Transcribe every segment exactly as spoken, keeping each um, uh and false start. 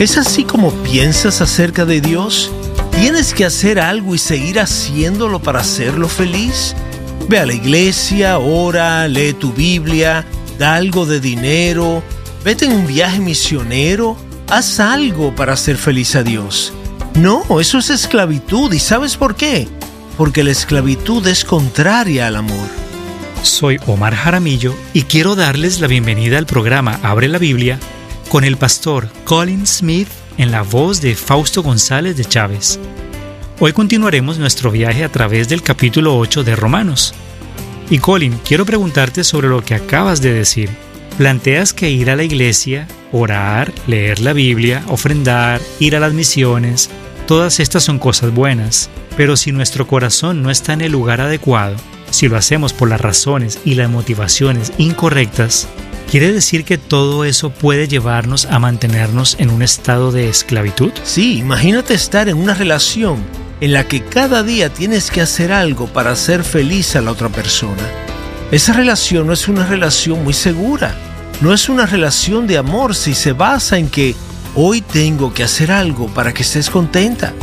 ¿Es así como piensas acerca de Dios? ¿Tienes que hacer algo y seguir haciéndolo para hacerlo feliz? Ve a la iglesia, ora, lee tu Biblia, da algo de dinero, vete en un viaje misionero, haz algo para hacer feliz a Dios. No, eso es esclavitud. ¿Y sabes por qué? Porque la esclavitud es contraria al amor. Soy Omar Jaramillo y quiero darles la bienvenida al programa Abre la Biblia con el pastor Colin Smith en la voz de Fausto González de Chávez. Hoy continuaremos nuestro viaje a través del capítulo ocho de Romanos. Y Colin, quiero preguntarte sobre lo que acabas de decir. Planteas que ir a la iglesia, orar, leer la Biblia, ofrendar, ir a las misiones, todas estas son cosas buenas, pero si nuestro corazón no está en el lugar adecuado, si lo hacemos por las razones y las motivaciones incorrectas, ¿quiere decir que todo eso puede llevarnos a mantenernos en un estado de esclavitud? Sí, imagínate estar en una relación en la que cada día tienes que hacer algo para hacer feliz a la otra persona. Esa relación no es una relación muy segura. No es una relación de amor si se basa en que hoy tengo que hacer algo para que estés contenta.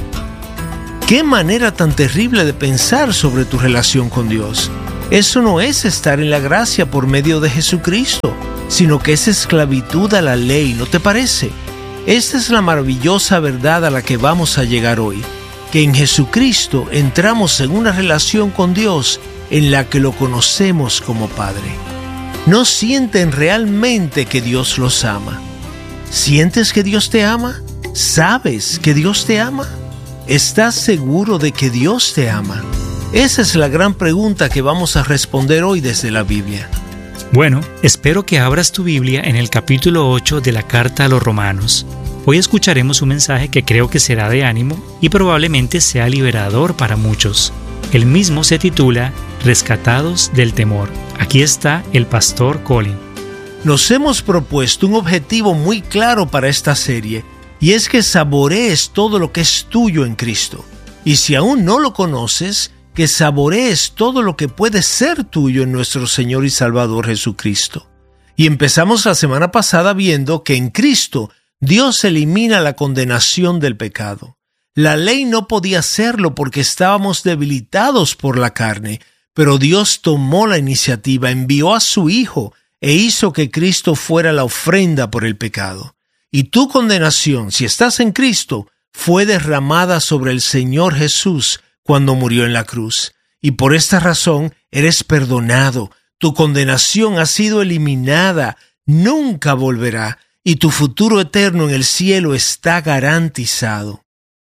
¡Qué manera tan terrible de pensar sobre tu relación con Dios! Eso no es estar en la gracia por medio de Jesucristo, sino que es esclavitud a la ley, ¿no te parece? Esta es la maravillosa verdad a la que vamos a llegar hoy, que en Jesucristo entramos en una relación con Dios en la que lo conocemos como Padre. No sienten realmente que Dios los ama. ¿Sientes que Dios te ama? ¿Sabes que Dios te ama? ¿Estás seguro de que Dios te ama? Esa es la gran pregunta que vamos a responder hoy desde la Biblia. Bueno, espero que abras tu Biblia en el capítulo ocho de la Carta a los Romanos. Hoy escucharemos un mensaje que creo que será de ánimo y probablemente sea liberador para muchos. El mismo se titula Rescatados del Temor. Aquí está el pastor Colin. Nos hemos propuesto un objetivo muy claro para esta serie, y es que saborees todo lo que es tuyo en Cristo. Y si aún no lo conoces, que saborees todo lo que puede ser tuyo en nuestro Señor y Salvador Jesucristo. Y empezamos la semana pasada viendo que en Cristo Dios elimina la condenación del pecado. La ley no podía hacerlo porque estábamos debilitados por la carne, pero Dios tomó la iniciativa, envió a su Hijo e hizo que Cristo fuera la ofrenda por el pecado. Y tu condenación, si estás en Cristo, fue derramada sobre el Señor Jesús cuando murió en la cruz. Y por esta razón eres perdonado. Tu condenación ha sido eliminada, nunca volverá, y tu futuro eterno en el cielo está garantizado.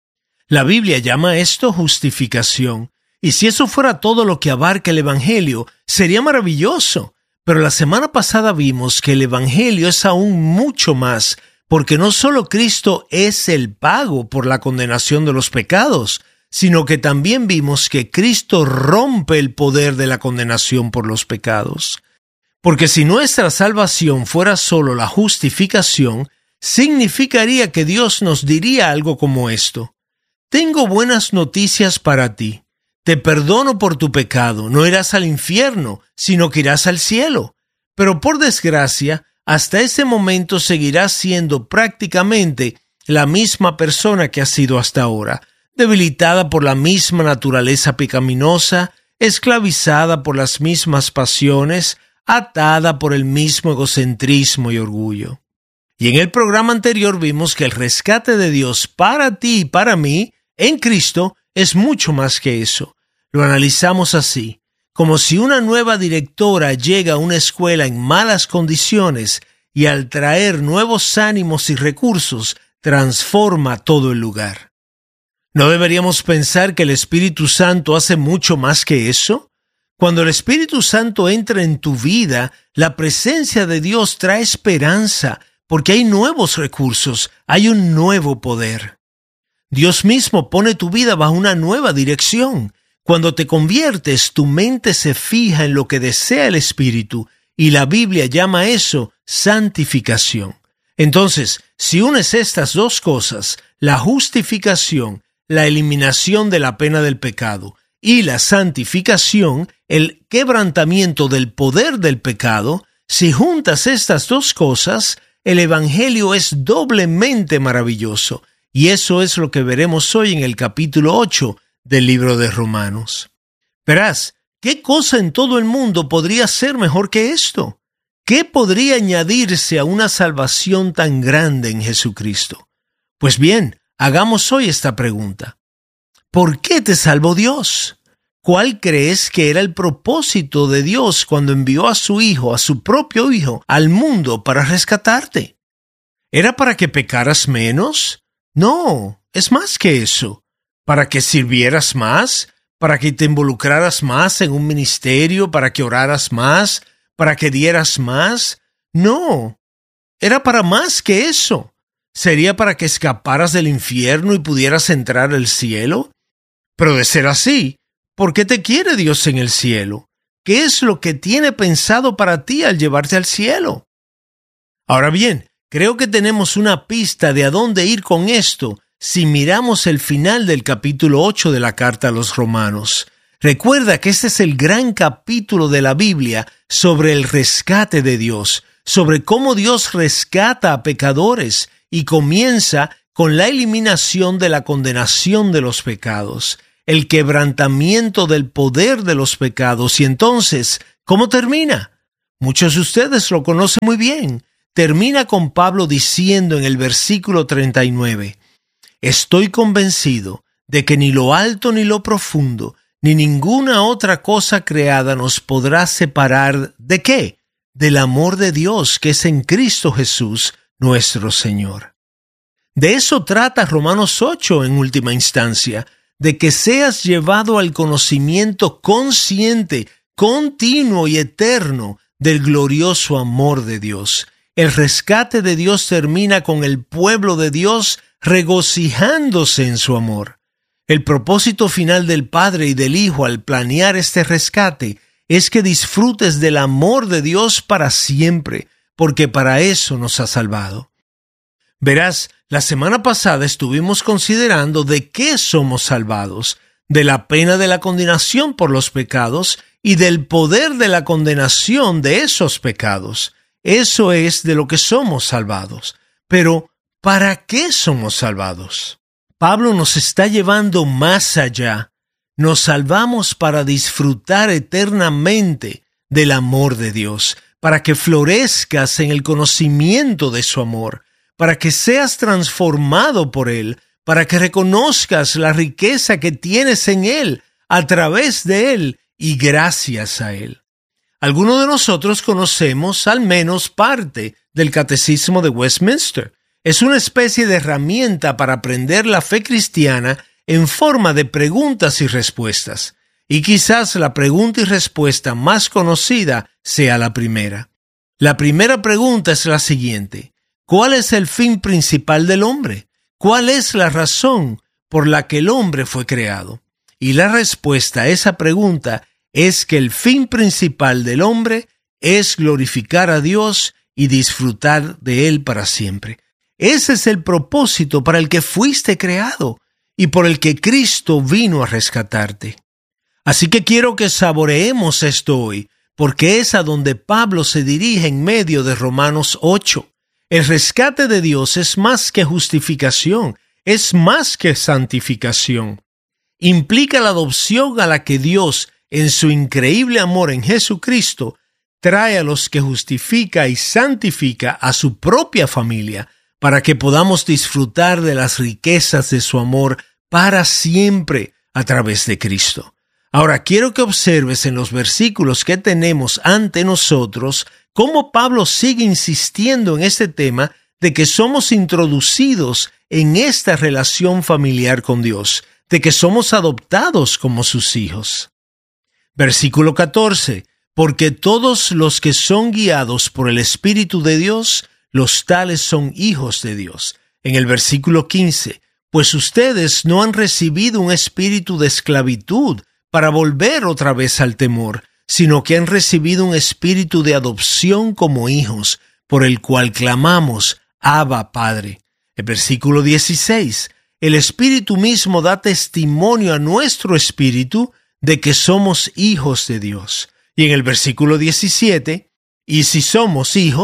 La Biblia llama esto justificación. Y si eso fuera todo lo que abarca el Evangelio, sería maravilloso. Pero la semana pasada vimos que el Evangelio es aún mucho más, porque no solo Cristo es el pago por la condenación de los pecados, sino que también vimos que Cristo rompe el poder de la condenación por los pecados. Porque si nuestra salvación fuera solo la justificación, significaría que Dios nos diría algo como esto: tengo buenas noticias para ti. Te perdono por tu pecado, no irás al infierno, sino que irás al cielo. Pero por desgracia, hasta ese momento seguirás siendo prácticamente la misma persona que has sido hasta ahora, debilitada por la misma naturaleza pecaminosa, esclavizada por las mismas pasiones, atada por el mismo egocentrismo y orgullo. Y en el programa anterior vimos que el rescate de Dios para ti y para mí, en Cristo, es mucho más que eso. Lo analizamos así: como si una nueva directora llega a una escuela en malas condiciones y al traer nuevos ánimos y recursos, transforma todo el lugar. ¿No deberíamos pensar que el Espíritu Santo hace mucho más que eso? Cuando el Espíritu Santo entra en tu vida, la presencia de Dios trae esperanza, porque hay nuevos recursos, hay un nuevo poder. Dios mismo pone tu vida bajo una nueva dirección. Cuando te conviertes, tu mente se fija en lo que desea el Espíritu, y la Biblia llama eso santificación. Entonces, si unes estas dos cosas, la justificación, la eliminación de la pena del pecado, y la santificación, el quebrantamiento del poder del pecado, si juntas estas dos cosas, el Evangelio es doblemente maravilloso, y eso es lo que veremos hoy en el capítulo ocho del libro de Romanos. Verás, ¿qué cosa en todo el mundo podría ser mejor que esto? ¿Qué podría añadirse a una salvación tan grande en Jesucristo? Pues bien, hagamos hoy esta pregunta. ¿Por qué te salvó Dios? ¿Cuál crees que era el propósito de Dios cuando envió a su Hijo, a su propio Hijo, al mundo para rescatarte? ¿Era para que pecaras menos? No, es más que eso. ¿Para que sirvieras más? ¿Para que te involucraras más en un ministerio? ¿Para que oraras más? ¿Para que dieras más? No, era para más que eso. ¿Sería para que escaparas del infierno y pudieras entrar al cielo? Pero de ser así, ¿por qué te quiere Dios en el cielo? ¿Qué es lo que tiene pensado para ti al llevarte al cielo? Ahora bien, creo que tenemos una pista de a dónde ir con esto si miramos el final del capítulo ocho de la carta a los Romanos. Recuerda que este es el gran capítulo de la Biblia sobre el rescate de Dios, sobre cómo Dios rescata a pecadores y comienza con la eliminación de la condenación de los pecados, el quebrantamiento del poder de los pecados. Y entonces, ¿cómo termina? Muchos de ustedes lo conocen muy bien. Termina con Pablo diciendo en el versículo treinta y nueve, «Estoy convencido de que ni lo alto ni lo profundo, ni ninguna otra cosa creada nos podrá separar ¿de qué? Del amor de Dios que es en Cristo Jesús, nuestro Señor». De eso trata Romanos ocho en última instancia, de que seas llevado al conocimiento consciente, continuo y eterno del glorioso amor de Dios. El rescate de Dios termina con el pueblo de Dios regocijándose en su amor. El propósito final del Padre y del Hijo al planear este rescate es que disfrutes del amor de Dios para siempre, porque para eso nos ha salvado. Verás, la semana pasada estuvimos considerando de qué somos salvados, de la pena de la condenación por los pecados y del poder de la condenación de esos pecados. Eso es de lo que somos salvados. Pero, ¿para qué somos salvados? Pablo nos está llevando más allá. Nos salvamos para disfrutar eternamente del amor de Dios, para que florezcas en el conocimiento de su amor, para que seas transformado por Él, para que reconozcas la riqueza que tienes en Él, a través de Él y gracias a Él. Algunos de nosotros conocemos al menos parte del Catecismo de Westminster. Es una especie de herramienta para aprender la fe cristiana en forma de preguntas y respuestas. Y quizás la pregunta y respuesta más conocida sea la primera. La primera pregunta es la siguiente: ¿cuál es el fin principal del hombre? ¿Cuál es la razón por la que el hombre fue creado? Y la respuesta a esa pregunta es que el fin principal del hombre es glorificar a Dios y disfrutar de Él para siempre. Ese es el propósito para el que fuiste creado y por el que Cristo vino a rescatarte. Así que quiero que saboreemos esto hoy, porque es a donde Pablo se dirige en medio de Romanos ocho. El rescate de Dios es más que justificación, es más que santificación. Implica la adopción a la que Dios, en su increíble amor en Jesucristo, trae a los que justifica y santifica a su propia familia, para que podamos disfrutar de las riquezas de su amor para siempre a través de Cristo. Ahora quiero que observes en los versículos que tenemos ante nosotros cómo Pablo sigue insistiendo en este tema de que somos introducidos en esta relación familiar con Dios, de que somos adoptados como sus hijos. Versículo catorce. Porque todos los que son guiados por el Espíritu de Dios, los tales son hijos de Dios. En el versículo quince, pues ustedes no han recibido un espíritu de esclavitud para volver otra vez al temor, sino que han recibido un espíritu de adopción como hijos, por el cual clamamos, Abba, Padre. El versículo dieciséis, el Espíritu mismo da testimonio a nuestro espíritu de que somos hijos de Dios. Y en el versículo diecisiete, y si somos hijos,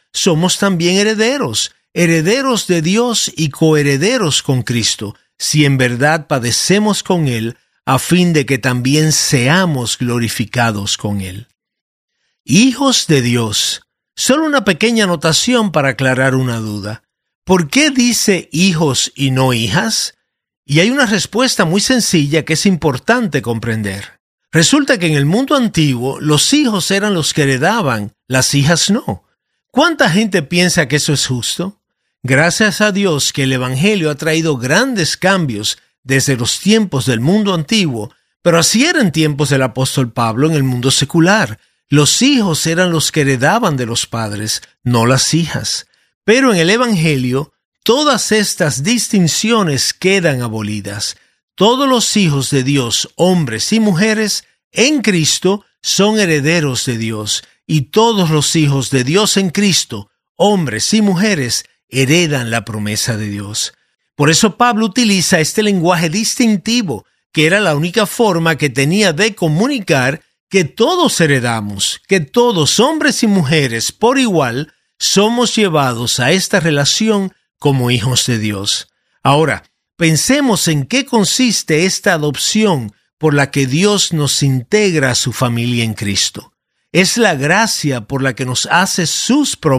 somos también herederos, herederos de Dios y coherederos con Cristo, si en verdad padecemos con Él, a fin de que también seamos glorificados con Él. Hijos de Dios. Solo una pequeña anotación para aclarar una duda. ¿Por qué dice hijos y no hijas? Y hay una respuesta muy sencilla que es importante comprender. Resulta que en el mundo antiguo los hijos eran los que heredaban, las hijas no. ¿Cuánta gente piensa que eso es justo? Gracias a Dios que el Evangelio ha traído grandes cambios desde los tiempos del mundo antiguo, pero así eran tiempos del apóstol Pablo en el mundo secular. Los hijos eran los que heredaban de los padres, no las hijas. Pero en el Evangelio, todas estas distinciones quedan abolidas. Todos los hijos de Dios, hombres y mujeres, en Cristo, son herederos de Dios, y todos los hijos de Dios en Cristo, hombres y mujeres, heredan la promesa de Dios. Por eso Pablo utiliza este lenguaje distintivo, que era la única forma que tenía de comunicar que todos heredamos, que todos, hombres y mujeres, por igual, somos llevados a esta relación como hijos de Dios. Ahora, pensemos en qué consiste esta adopción por la que Dios nos integra a su familia en Cristo. Es la gracia por la que nos hace sus propios